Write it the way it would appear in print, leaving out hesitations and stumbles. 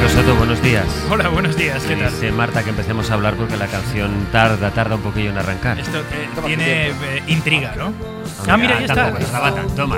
Soto, buenos días. Hola, buenos días, ¿qué tal? Dice Marta que empecemos a hablar porque la canción tarda un poquillo en arrancar. Esto tiene intriga, ¿no? Hombre, Mira, ya está. Tampoco tardaba tanto,